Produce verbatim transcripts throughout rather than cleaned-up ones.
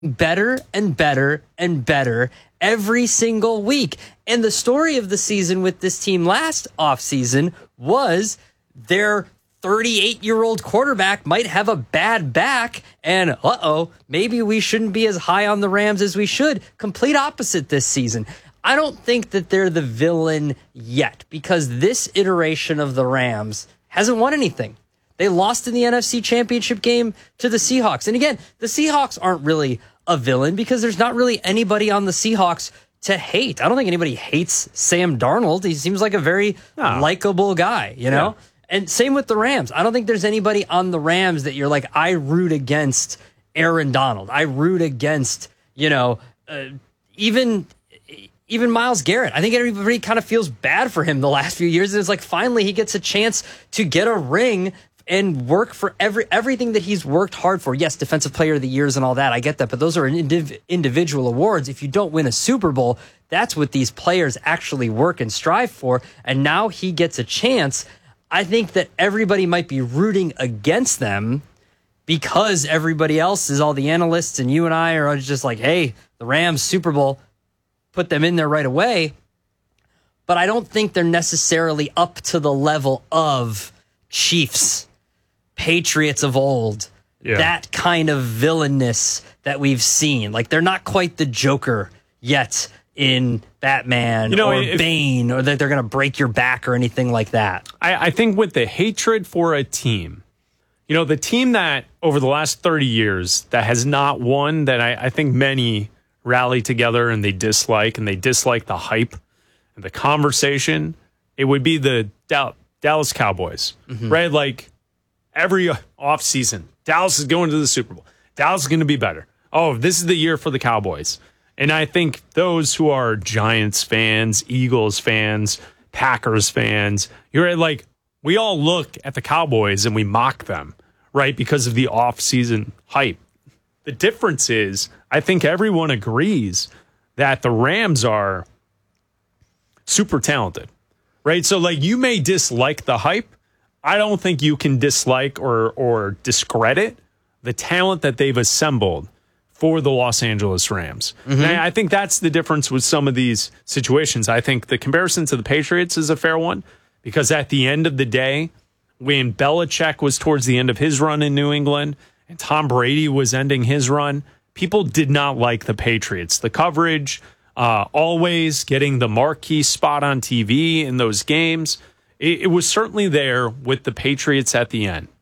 better and better and better every single week. And the story of the season with this team last offseason was their thirty-eight-year-old quarterback might have a bad back, and uh-oh, maybe we shouldn't be as high on the Rams as we should. Complete opposite this season. I don't think that they're the villain yet, because this iteration of the Rams hasn't won anything. They lost in the N F C Championship game to the Seahawks. And again, the Seahawks aren't really a villain because there's not really anybody on the Seahawks to hate. I don't think anybody hates Sam Darnold. He seems like a very oh. likable guy, you know? Yeah. And same with the Rams. I don't think there's anybody on the Rams that you're like, I root against Aaron Donald. I root against, you know, uh, even even Myles Garrett. I think everybody kind of feels bad for him the last few years. And it's like, finally, he gets a chance to get a ring and work for every everything that he's worked hard for. Yes, Defensive Player of the Years and all that. I get that. But those are indiv- individual awards. If you don't win a Super Bowl, that's what these players actually work and strive for. And now he gets a chance. I think that everybody might be rooting against them because everybody else is, all the analysts and you and I are just like, hey, the Rams Super Bowl, put them in there right away. But I don't think they're necessarily up to the level of Chiefs, Patriots of old, yeah. that kind of villainous that we've seen. Like, they're not quite the Joker yet in Batman, you know, or if, Bane, or that they're going to break your back or anything like that. I, I think with the hatred for a team, you know, the team that over the last thirty years that has not won, that I, I think many rally together and they dislike, and they dislike the hype and the conversation, it would be the Dallas. Dallas Cowboys, mm-hmm. right? Like every offseason, Dallas is going to the Super Bowl. Dallas is going to be better. Oh, this is the year for the Cowboys. And I think those who are Giants fans, Eagles fans, Packers fans, you're like, we all look at the Cowboys and we mock them, right? Because of the offseason hype. The difference is, I think everyone agrees that the Rams are super talented. Right, so like you may dislike the hype. I don't think you can dislike or or discredit the talent that they've assembled for the Los Angeles Rams. Mm-hmm. And I think that's the difference with some of these situations. I think the comparison to the Patriots is a fair one because at the end of the day, when Belichick was towards the end of his run in New England and Tom Brady was ending his run, people did not like the Patriots. The coverage, Uh, always getting the marquee spot on T V in those games. It, it was certainly there with the Patriots at the end.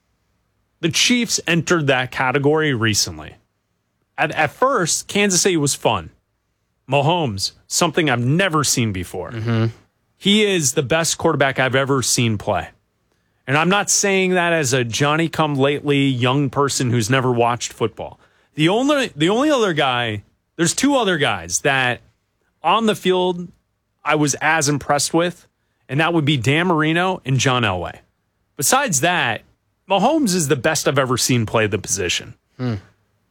The Chiefs entered that category recently. At, at first, Kansas City was fun. Mahomes, something I've never seen before. Mm-hmm. He is the best quarterback I've ever seen play. And I'm not saying that as a Johnny-come-lately young person who's never watched football. The only, the only other guy... There's two other guys that on the field I was as impressed with, and that would be Dan Marino and John Elway. Besides that, Mahomes is the best I've ever seen play the position. Hmm.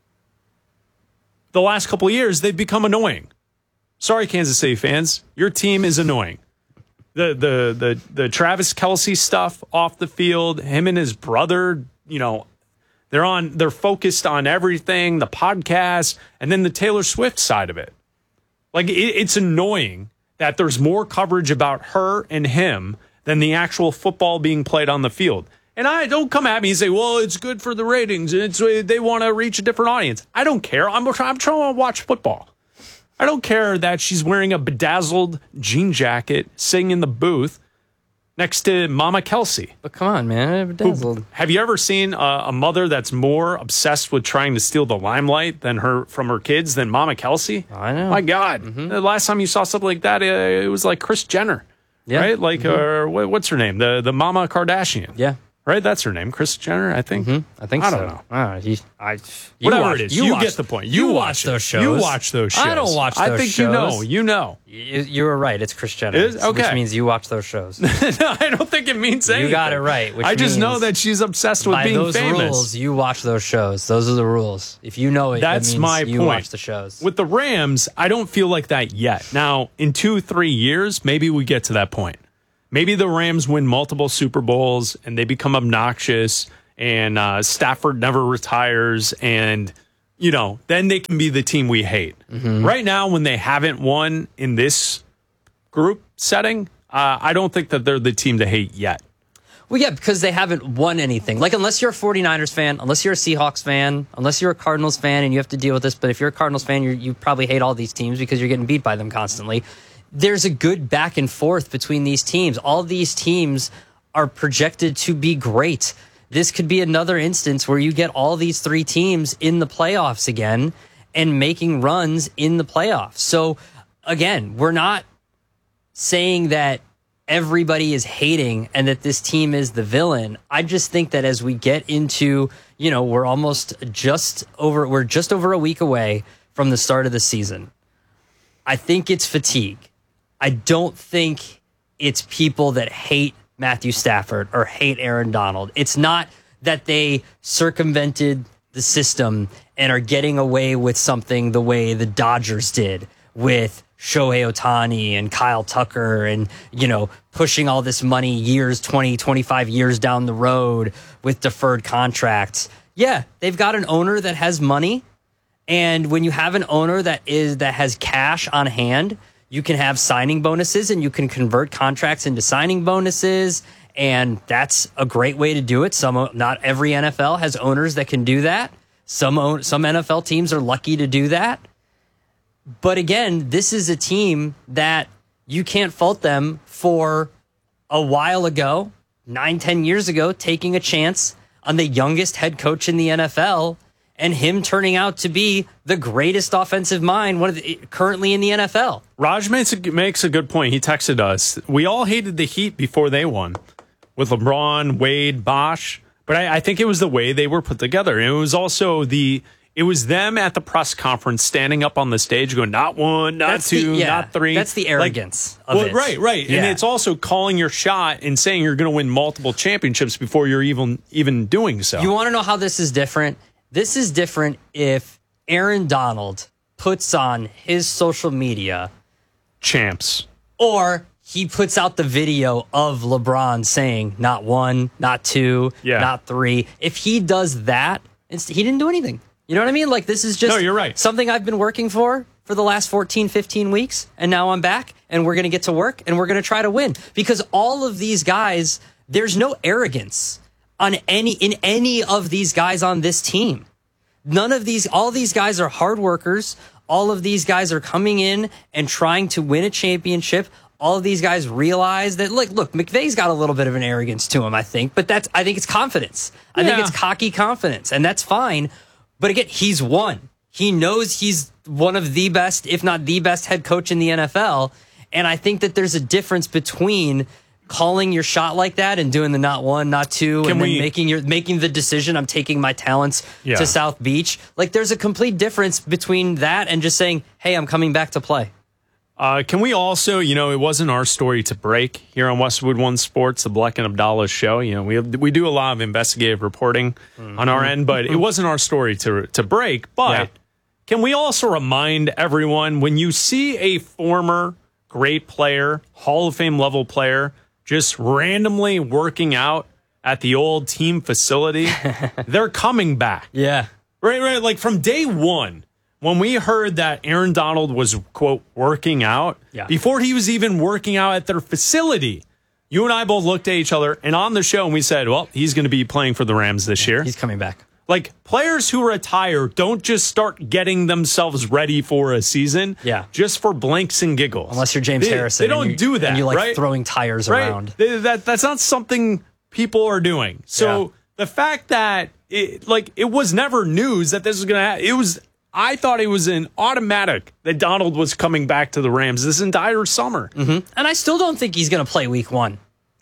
The last couple of years, they've become annoying. Sorry, Kansas City fans. Your team is annoying. The the the the Travis Kelce stuff off the field, him and his brother, you know, They're on. They're focused on everything, the podcast, and then the Taylor Swift side of it. Like, it, it's annoying that there's more coverage about her and him than the actual football being played on the field. And I don't come at me and say, well, it's good for the ratings. It's they want to reach a different audience. I don't care. I'm, I'm trying to watch football. I don't care that she's wearing a bedazzled jean jacket, sitting in the booth next to Mama Kelce. But come on, man. Bedazzled. Who, have you ever seen a, a mother that's more obsessed with trying to steal the limelight than her from her kids than Mama Kelce? I know. My God. Mm-hmm. The last time you saw something like that, uh, it was like Kris Jenner. Yeah. Right? Like, mm-hmm. uh, what's her name? The the Mama Kardashian. Yeah. Right? That's her name. Kris Jenner, I think. Mm-hmm. I think I so. I don't know. Uh, he, I, you Whatever watch, it is. You, you watch, get the point. You, you watch, watch those shows. You watch those shows. I don't watch those shows. I think shows. you know. You know. You, you were right. It's Kris Jenner. Is? Okay. Which means you watch those shows. No, I don't think it means anything. You got it right. Which I just means know that she's obsessed with by being those famous. Rules, you watch those shows. Those are the rules. If you know it, that's that means my you point. watch the shows. With the Rams, I don't feel like that yet. Now, in two, three years, maybe we get to that point. Maybe the Rams win multiple Super Bowls and they become obnoxious and uh, Stafford never retires and you know, then they can be the team we hate. Mm-hmm. Right now, when they haven't won in this group setting, uh, I don't think that they're the team to hate yet. Well, yeah, because they haven't won anything. Like, unless you're a 49ers fan, unless you're a Seahawks fan, unless you're a Cardinals fan and you have to deal with this, but if you're a Cardinals fan, you're, you probably hate all these teams because you're getting beat by them constantly. There's a good back and forth between these teams. All these teams are projected to be great. This could be another instance where you get all these three teams in the playoffs again and making runs in the playoffs. So, again, we're not saying that everybody is hating and that this team is the villain. I just think that as we get into, you know, we're almost just over, we're just over a week away from the start of the season. I think it's fatigue. I don't think it's people that hate Matthew Stafford or hate Aaron Donald. It's not that they circumvented the system and are getting away with something the way the Dodgers did with Shohei Ohtani and Kyle Tucker and, you know, pushing all this money years, twenty, twenty-five years down the road with deferred contracts. Yeah, they've got an owner that has money. And when you have an owner that is that has cash on hand, you can have signing bonuses and you can convert contracts into signing bonuses. And that's a great way to do it. Some, not every N F L has owners that can do that. Some own, some N F L teams are lucky to do that. But again, this is a team that you can't fault them for a while ago, nine, ten years ago, taking a chance on the youngest head coach in the N F L and him turning out to be the greatest offensive mind one of the, currently in the N F L. Raj makes a, makes a good point. He texted us. We all hated the Heat before they won with LeBron, Wade, Bosh. But I, I think it was the way they were put together. And it was also the... It was them at the press conference standing up on the stage going, not one, not that's two, the, yeah, not three. That's the arrogance like, of well, it. Right, right. Yeah. And it's also calling your shot and saying you're going to win multiple championships before you're even even doing so. You want to know how this is different? This is different if Aaron Donald puts on his social media champs. Or he puts out the video of LeBron saying not one, not two, yeah. not three. If he does that, it's, he didn't do anything. You know what I mean? Like, this is just no, you're right. something I've been working for for the last fourteen, fifteen weeks, and now I'm back, and we're going to get to work, and we're going to try to win. Because all of these guys, there's no arrogance on any in any of these guys on this team. None of these, all these guys are hard workers. All of these guys are coming in and trying to win a championship. All of these guys realize that, like, look, McVay's got a little bit of an arrogance to him, I think, but that's, I think it's confidence. I yeah. think it's cocky confidence, and that's fine. But again, he's won. He knows he's one of the best, if not the best head coach in the N F L. And I think that there's a difference between calling your shot like that and doing the not one, not two, Can and we, then making your making the decision, I'm taking my talents yeah. to South Beach. Like, there's a complete difference between that and just saying, hey, I'm coming back to play. Uh, can we also, you know, it wasn't our story to break here on Westwood One Sports, the Bleck and Abdallah show. You know, we have, we do a lot of investigative reporting mm-hmm. on our end, but it wasn't our story to to break. But yeah. can we also remind everyone, when you see a former great player, Hall of Fame level player, just randomly working out at the old team facility, they're coming back. Yeah. Right, right. Like from day one. When we heard that Aaron Donald was, quote, working out, yeah. before he was even working out at their facility, you and I both looked at each other and on the show and we said, well, he's going to be playing for the Rams this year. He's coming back. Like, players who retire don't just start getting themselves ready for a season yeah. just for blinks and giggles. Unless you're James they, Harrison. They don't you, do that, and you like right? throwing tires right? around. They, that, that's not something people are doing. So yeah. the fact that, it, like, it was never news that this was going to happen. It was... I thought it was an automatic that Donald was coming back to the Rams this entire summer. Mm-hmm. And I still don't think he's going to play week one.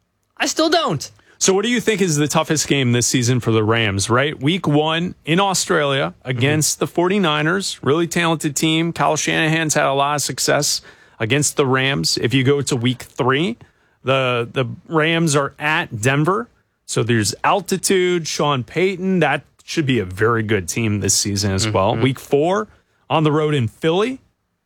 I still don't. So what do you think is the toughest game this season for the Rams, right? Week one in Australia against mm-hmm. the 49ers, really talented team. Kyle Shanahan's had a lot of success against the Rams. If you go to week three, the, the Rams are at Denver. So there's altitude, Sean Payton, that should be a very good team this season as well. Mm-hmm. Week four, on the road in Philly.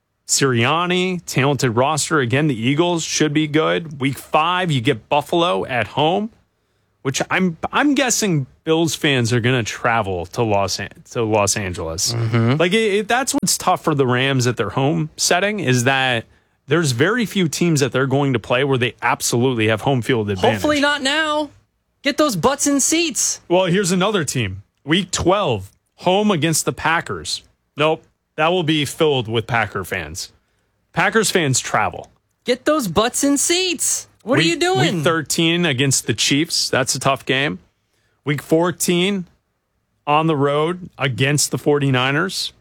Sirianni, talented roster. Again, the Eagles should be good. Week five, you get Buffalo at home, which I'm I'm guessing Bills fans are going to travel to Los An- to Los Angeles. Mm-hmm. Like it, it, that's what's tough for the Rams at their home setting is that there's very few teams that they're going to play where they absolutely have home field advantage. Hopefully not now. Get those butts in seats. Well, here's another team. Week twelve, home against the Packers. Nope, that will be filled with Packer fans. Packers fans travel. Get those butts in seats. What week, are you doing? Week thirteen against the Chiefs. That's a tough game. Week fourteen on the road against the 49ers.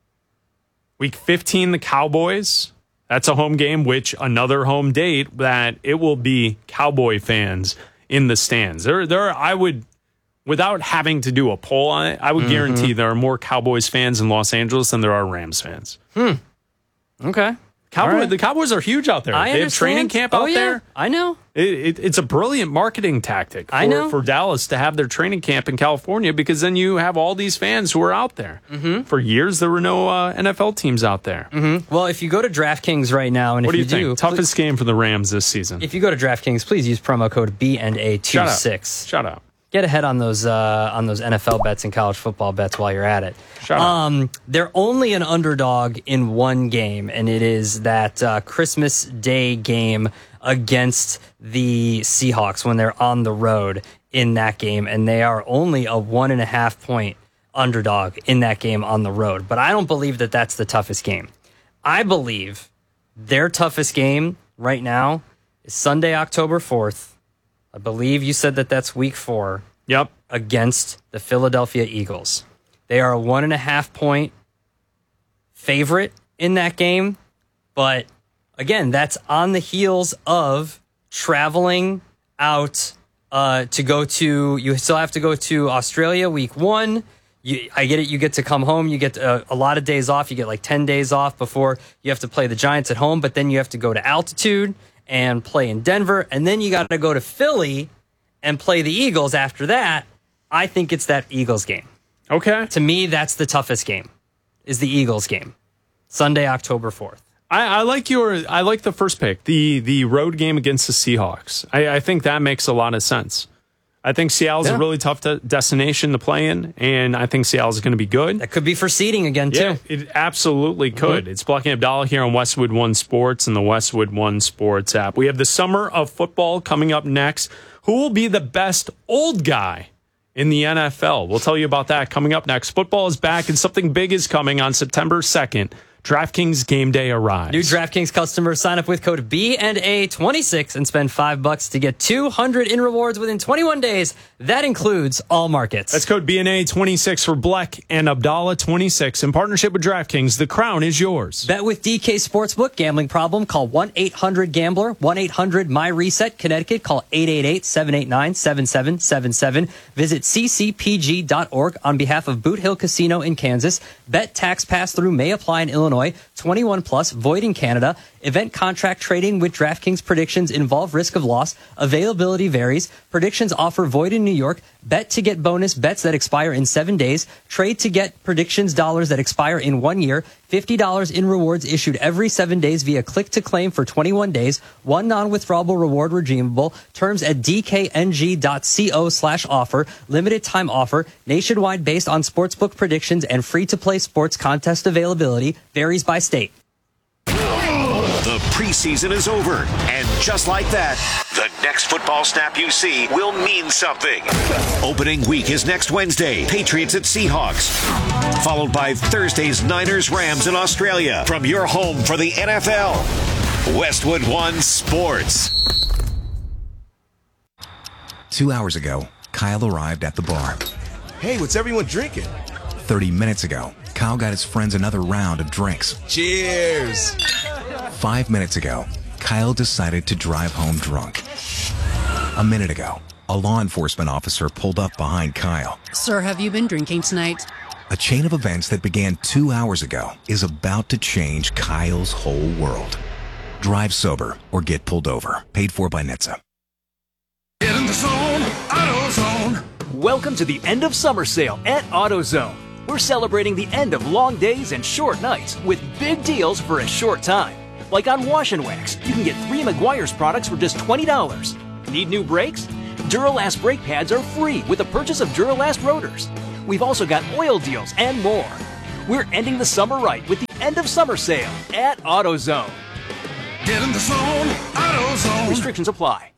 Week fifteen, the Cowboys. That's a home game, which another home date that it will be Cowboy fans in the stands. There, there. Are, I would, without having to do a poll on it, I would mm-hmm. guarantee there are more Cowboys fans in Los Angeles than there are Rams fans. Hmm. Okay. Cowboy, right. The Cowboys are huge out there. I they understand. have training camp out oh, yeah. there. I know. It, it, it's a brilliant marketing tactic for, I know. for Dallas to have their training camp in California because then you have all these fans who are out there. Mm-hmm. For years, there were no uh, N F L teams out there. Mm-hmm. Well, if you go to DraftKings right now, and what if do you, you think? do, Toughest please, game for the Rams this season. If you go to DraftKings, please use promo code B N A twenty-six. Shut up. Shut up. Get ahead on those uh, on those N F L bets and college football bets while you're at it. Shut um, up. They're only an underdog in one game, and it is that uh, Christmas Day game against the Seahawks when they're on the road in that game, and they are only a one and a half point underdog in that game on the road. But I don't believe that that's the toughest game. I believe their toughest game right now is Sunday, October fourth. I believe you said that that's week four. Yep. Against the Philadelphia Eagles. They are a one and a half point favorite in that game. But again, that's on the heels of traveling out uh, to go to, you still have to go to Australia week one. You, I get it. You get to come home. You get a, a lot of days off. You get like ten days off before you have to play the Giants at home. But then you have to go to altitude and play in Denver, and then you got to go to Philly and play the Eagles after that. I think it's that Eagles game. Okay. To me, that's the toughest game, is the Eagles game. Sunday, October fourth. I, I like your I like the first pick, the the road game against the Seahawks. I, I think that makes a lot of sense. I think Seattle's yeah. a really tough de- destination to play in, and I think Seattle's going to be good. That could be for seeding again, too. Yeah, it absolutely could. Mm-hmm. It's Blocking Abdallah here on Westwood One Sports and the Westwood One Sports app. We have the Summer of Football coming up next. Who will be the best old guy in the N F L? We'll tell you about that coming up next. Football is back, and something big is coming on September second. DraftKings Game Day arrives. New DraftKings customers sign up with code B N A twenty-six and spend five bucks to get two hundred in rewards within twenty-one days. That includes all markets. That's code B N A twenty-six for Bleck and Abdallah twenty-six. In partnership with DraftKings, the crown is yours. Bet with D K Sportsbook. Gambling problem? Call one eight hundred gambler. one eight hundred my reset. Connecticut. Call eight eight eight, seven eight nine, seven seven seven seven. Visit c c p g dot org on behalf of Boot Hill Casino in Kansas. Bet tax pass-through may apply in Illinois. twenty-one plus, void in Canada. Event contract trading with DraftKings predictions involve risk of loss. Availability varies. Predictions offer void in New York. Bet to get bonus bets that expire in seven days. Trade to get predictions dollars that expire in one year. fifty dollars in rewards issued every seven days via click to claim for twenty-one days. One non-withdrawable reward redeemable. Terms at dkng.co slash offer. Limited time offer. Nationwide based on sportsbook predictions and free-to-play sports contest availability. Varies by state. The preseason is over, and just like that, the next football snap you see will mean something. Opening week is next Wednesday, Patriots at Seahawks, followed by Thursday's Niners Rams in Australia. From your home for the N F L, Westwood One Sports. Two hours ago, Kyle arrived at the bar. Hey, what's everyone drinking? Thirty minutes ago, Kyle got his friends another round of drinks. Cheers! Five minutes ago, Kyle decided to drive home drunk. A minute ago, a law enforcement officer pulled up behind Kyle. Sir, have you been drinking tonight? A chain of events that began two hours ago is about to change Kyle's whole world. Drive sober or get pulled over. Paid for by N H T S A. Get in the zone, AutoZone. Welcome to the end of summer sale at AutoZone. We're celebrating the end of long days and short nights with big deals for a short time. Like on Wash and Wax, you can get three Meguiar's products for just twenty dollars. Need new brakes? Duralast brake pads are free with the purchase of Duralast rotors. We've also got oil deals and more. We're ending the summer right with the end of summer sale at AutoZone. Get in the zone, AutoZone. Restrictions apply.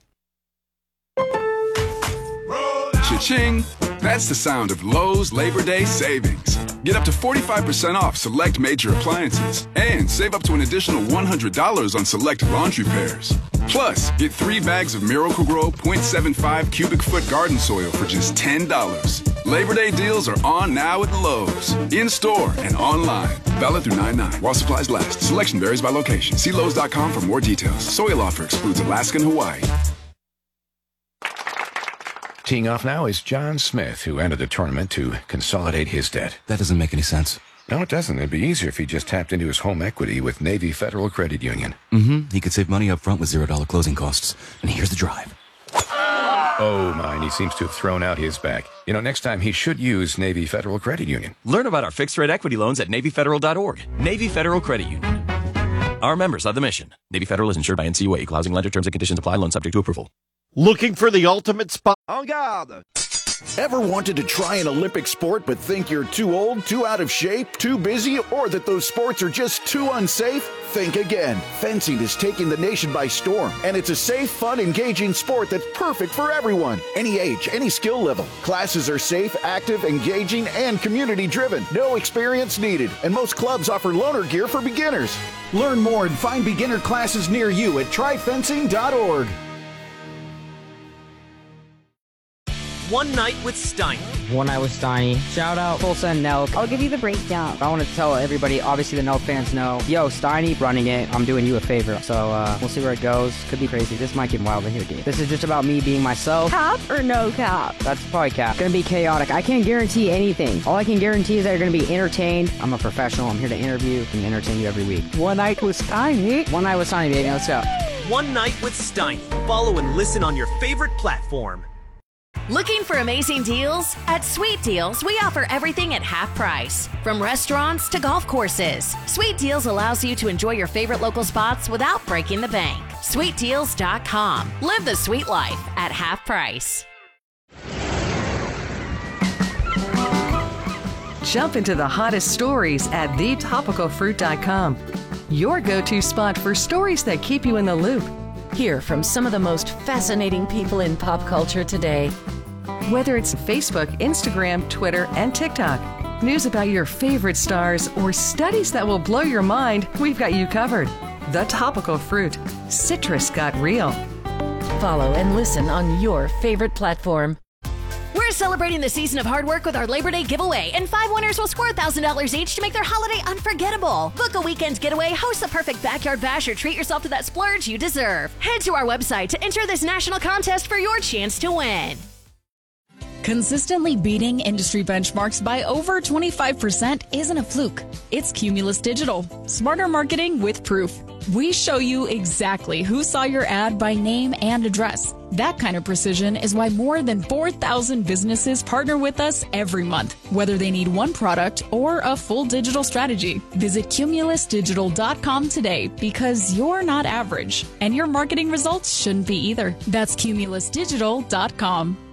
Cha-ching! That's the sound of Lowe's Labor Day savings. Get up to forty-five percent off select major appliances and save up to an additional one hundred dollars on select laundry pairs. Plus, get three bags of Miracle-Gro zero point seven five cubic foot garden soil for just ten dollars. Labor Day deals are on now at Lowe's. In-store and online. Valid through nine nine while supplies last. Selection varies by location. See Lowe's dot com for more details. Soil offer excludes Alaska and Hawaii. Teeing off now is John Smith, who entered the tournament to consolidate his debt. That doesn't make any sense. No, it doesn't. It'd be easier if he just tapped into his home equity with Navy Federal Credit Union. Mm-hmm. He could save money up front with zero dollar closing costs. And here's the drive. Oh, my, and he seems to have thrown out his back. You know, next time he should use Navy Federal Credit Union. Learn about our fixed-rate equity loans at Navy Federal dot org. Navy Federal Credit Union. Our members of the mission. Navy Federal is insured by N C U A. Equal housing lender. Terms and conditions apply. Loan subject to approval. Looking for the ultimate spot? En garde! Ever wanted to try an Olympic sport but think you're too old, too out of shape, too busy, or that those sports are just too unsafe? Think again. Fencing is taking the nation by storm, and it's a safe, fun, engaging sport that's perfect for everyone. Any age, any skill level. Classes are safe, active, engaging, and community-driven. No experience needed, and most clubs offer loaner gear for beginners. Learn more and find beginner classes near you at try fencing dot org. One Night with Steiny. One Night with Steiny. Shout out Tulsa and Nelk. I'll give you the breakdown. I want to tell everybody, obviously the Nelk fans know, yo, Steiny running it, I'm doing you a favor. So uh, we'll see where it goes. Could be crazy. This might get wild in here, dude. This is just about me being myself. Cap or no cap? That's probably cap. Gonna be chaotic. I can't guarantee anything. All I can guarantee is that you're gonna be entertained. I'm a professional. I'm here to interview and entertain you every week. One Night with Steiny. One Night with Steiny, baby. Let's go. One Night with Steiny. Follow and listen on your favorite platform. Looking for amazing deals? At Sweet Deals, we offer everything at half price. From restaurants to golf courses, Sweet Deals allows you to enjoy your favorite local spots without breaking the bank. Sweet Deals dot com. Live the sweet life at half price. Jump into the hottest stories at the topical fruit dot com. Your go-to spot for stories that keep you in the loop. Hear from some of the most fascinating people in pop culture today. Whether it's Facebook, Instagram, Twitter, and TikTok, news about your favorite stars, or studies that will blow your mind, we've got you covered. The Topical Fruit. Citrus got real. Follow and listen on your favorite platform. We're celebrating the season of hard work with our Labor Day giveaway, and five winners will score one thousand dollars each to make their holiday unforgettable. Book a weekend getaway, host the perfect backyard bash, or treat yourself to that splurge you deserve. Head to our website to enter this national contest for your chance to win. Consistently beating industry benchmarks by over twenty-five percent isn't a fluke. It's Cumulus Digital. Smarter marketing with proof. We show you exactly who saw your ad by name and address. That kind of precision is why more than four thousand businesses partner with us every month, whether they need one product or a full digital strategy. Visit Cumulus Digital dot com today, because you're not average, and your marketing results shouldn't be either. That's Cumulus Digital dot com.